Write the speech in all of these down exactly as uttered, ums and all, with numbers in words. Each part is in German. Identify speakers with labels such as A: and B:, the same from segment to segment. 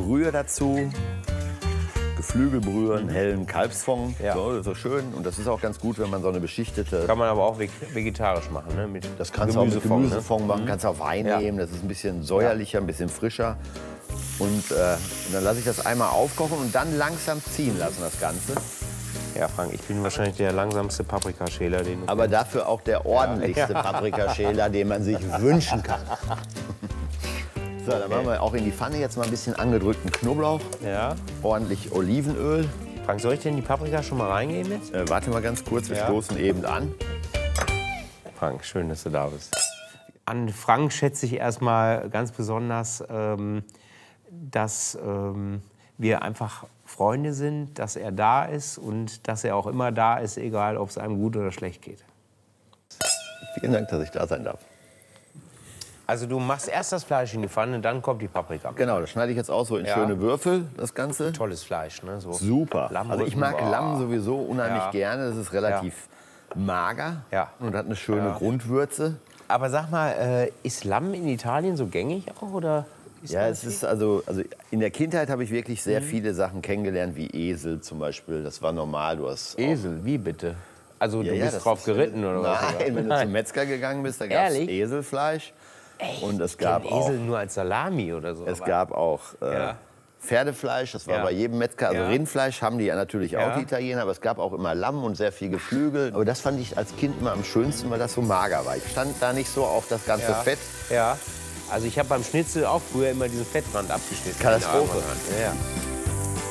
A: Brühe dazu. Geflügelbrühe, einen hellen Kalbsfond.
B: Ja.
A: So, so schön. Und das ist auch ganz gut, wenn man so eine beschichtete...
B: Kann man aber auch veg- vegetarisch machen, ne? Mit
A: Das kannst du auch mit
B: Gemüsefond,
A: Gemüsefond
B: ne?
A: machen, kannst auch Wein
B: Ja.
A: nehmen. Das ist ein bisschen säuerlicher, ein bisschen frischer. Und, äh, und dann lasse ich das einmal aufkochen und dann langsam ziehen lassen, das Ganze.
B: Ja, Frank, ich bin wahrscheinlich der langsamste Paprikaschäler, den du
A: Aber dafür auch der ordentlichste
B: Ja.
A: Paprikaschäler, den man sich wünschen kann. So, dann machen wir auch in die Pfanne jetzt mal ein bisschen angedrückten Knoblauch,
B: Ja.
A: ordentlich Olivenöl.
B: Frank, soll ich denn die Paprika schon mal reingeben jetzt?
A: Äh, warte mal ganz kurz, wir
B: Ja.
A: stoßen eben an.
B: Frank, schön, dass du da bist. An Frank schätze ich erstmal ganz besonders, ähm, dass ähm, wir einfach Freunde sind, dass er da ist und dass er auch immer da ist, egal ob es einem gut oder schlecht geht.
A: Vielen Dank, dass ich da sein darf.
B: Also du machst erst das Fleisch in die Pfanne, dann kommt die Paprika.
A: Genau, das schneide ich jetzt auch so in
B: Ja.
A: schöne Würfel, das Ganze.
B: Tolles Fleisch, ne? So
A: Super.
B: Lammrücken,
A: Also ich mag
B: boah.
A: Lamm sowieso unheimlich
B: Ja.
A: gerne. Das ist relativ mager
B: Ja.
A: und hat eine schöne
B: Ja.
A: Grundwürze.
B: Aber sag mal, äh, ist Lamm in Italien so gängig auch, oder? Ist
A: Ja,
B: das
A: es ist also, also in der Kindheit habe ich wirklich sehr
B: Mhm.
A: viele Sachen kennengelernt, wie Esel zum Beispiel. Das war normal. Du hast auch-
B: Esel, wie bitte? Also
A: Ja,
B: du
A: ja,
B: bist
A: das
B: drauf
A: ist-
B: geritten oder was?
A: Nein, wenn du zum Metzger gegangen bist, da gab es
B: Ehrlich?
A: Eselfleisch. Und es
B: Ich
A: gab
B: kenn
A: auch,
B: Esel nur als Salami oder so.
A: es
B: aber-
A: gab auch äh,
B: Ja.
A: Pferdefleisch. Das war
B: Ja.
A: bei jedem Metzger. Also
B: Ja.
A: Rindfleisch haben die ja natürlich auch,
B: Ja.
A: die Italiener. Aber es gab auch immer Lamm und sehr viel Geflügel. Aber das fand ich als Kind immer am schönsten, weil das so mager war. Ich stand da nicht so auf das ganze
B: Ja.
A: Fett.
B: Ja. Also ich habe beim Schnitzel auch früher immer diesen Fettrand abgeschnitten.
A: Katastrophe.
B: Ja, ja.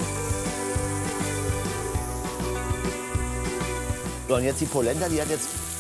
A: So, und jetzt die Polenta, die hat jetzt